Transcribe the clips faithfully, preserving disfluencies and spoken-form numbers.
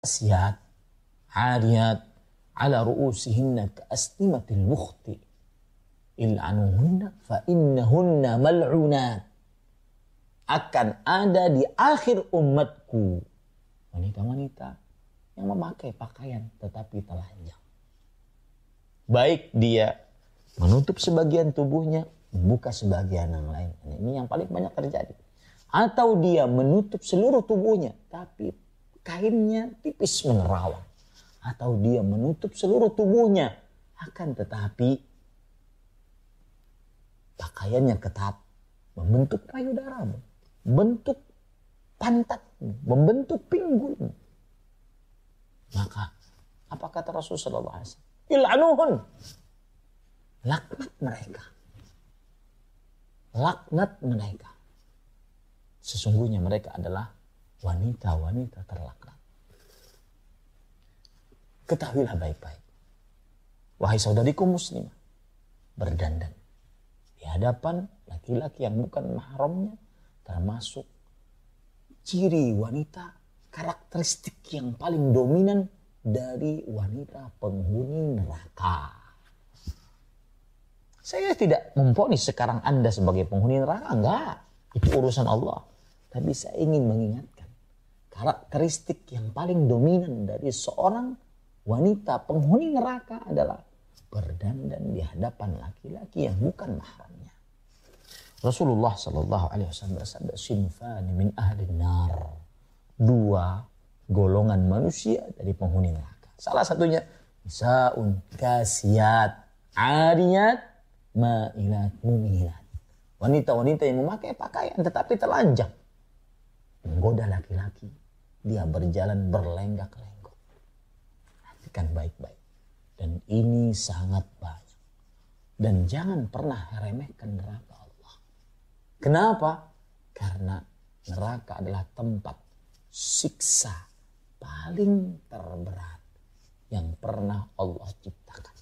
asiyat, ariyat, ala ru'usihinna ka'asnimatil mukhti. Il'anuhunna fa innahunna mal'unat. Akan ada di akhir umatku wanita-wanita yang memakai pakaian tetapi telanjang. Baik dia menutup sebagian tubuhnya, membuka sebagian yang lain. Ini yang paling banyak terjadi. Atau dia menutup seluruh tubuhnya tapi kainnya tipis menerawang. Atau dia menutup seluruh tubuhnya akan tetapi pakaiannya ketat, membentuk payudaramu, bentuk pantatmu, membentuk pinggulmu. Maka apa kata Rasulullah shallallahu alaihi wasallam? Il'anuhun. Laknat mereka. Laknat mereka. Sesungguhnya mereka adalah wanita-wanita terlaknat. Ketahuilah baik-baik. Wahai saudariku muslimah, berdandan di hadapan laki-laki yang bukan mahramnya termasuk ciri wanita, karakteristik yang paling dominan dari wanita penghuni neraka. Saya tidak memvonis sekarang Anda sebagai penghuni neraka, enggak. Itu urusan Allah. Tapi saya ingin mengingatkan karakteristik yang paling dominan dari seorang wanita penghuni neraka adalah berdandan di hadapan laki-laki yang bukan mahramnya. Rasulullah sallallahu alaihi wasallam bersabda, "Sinfani min ahli nar." Dua golongan manusia dari penghuni neraka. Salah satunya nisaun kasiyat, ariyat, ma'ilat, mumilat. Wanita-wanita yang memakai pakaian tetapi telanjang. Menggoda laki-laki. Dia berjalan berlenggak-lenggok. Perhatikan baik-baik. Dan ini sangat banyak. Dan jangan pernah remehkan neraka Allah. Kenapa? Karena neraka adalah tempat siksa paling terberat yang pernah Allah ciptakan.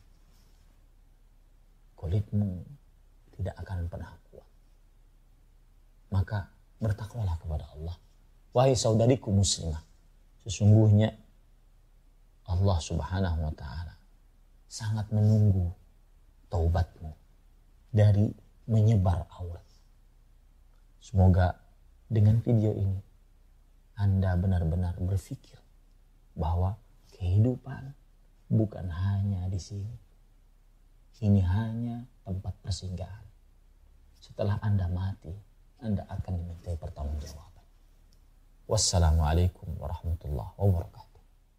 Kulitmu tidak akan pernah kuat. Maka bertakwalah kepada Allah. Wahai saudariku muslimah, sesungguhnya Allah subhanahu wa ta'ala sangat menunggu taubatmu dari menyebar aurat. Semoga dengan video ini Anda benar-benar berpikir bahwa kehidupan bukan hanya di sini. Ini hanya tempat persinggahan. Setelah Anda mati, Anda akan dimintai pertanggungjawaban. Wassalamualaikum warahmatullahi wabarakatuh.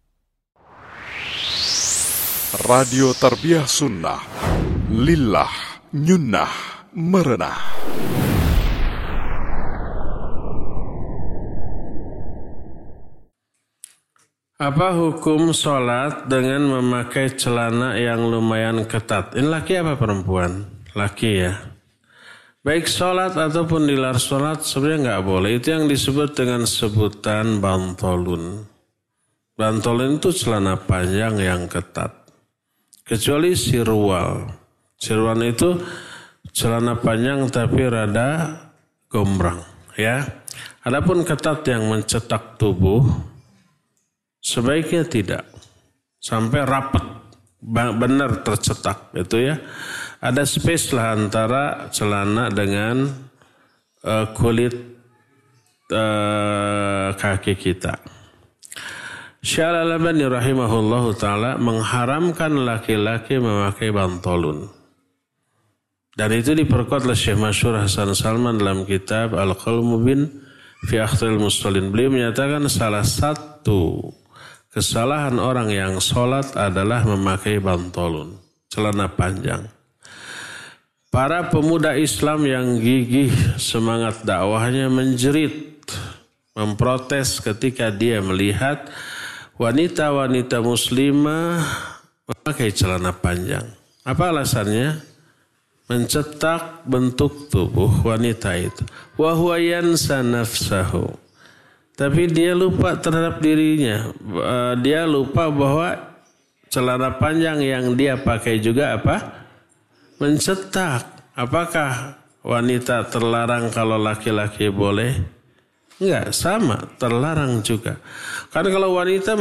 Radio Tarbiyah Sunnah, lillah, nyunnah, merenah. Apa hukum sholat dengan memakai celana yang lumayan ketat? Ini laki apa perempuan? Laki ya. Baik sholat ataupun di luar sholat sebenarnya nggak boleh. Itu yang disebut dengan sebutan bantolun. Bantolun itu celana panjang yang ketat. Kecuali sirwal. Sirwal itu celana panjang tapi rada gombrang. Ya. Adapun ketat yang mencetak tubuh, sebaiknya tidak. Sampai rapat, benar tercetak. Itu ya. Ada space lah antara celana dengan uh, kulit uh, kaki kita. Syekh Al-Albani rahimahullahu ta'ala mengharamkan laki-laki memakai bantolun. Dan itu diperkuat oleh Syekh Masyhur Hasan Salman dalam kitab Al-Qalb Mubin fi Akhtaril Musallin. Beliau menyatakan salah satu kesalahan orang yang sholat adalah memakai bantolun, celana panjang. Para pemuda Islam yang gigih semangat dakwahnya menjerit, memprotes ketika dia melihat wanita-wanita muslimah memakai celana panjang. Apa alasannya? Mencetak bentuk tubuh wanita itu. Wa huwa yansa nafsahu. Tapi dia lupa terhadap dirinya. Dia lupa bahwa celana panjang yang dia pakai juga apa? Mencetak. Apakah wanita terlarang kalau laki-laki boleh? Enggak, sama, terlarang juga. Karena kalau wanita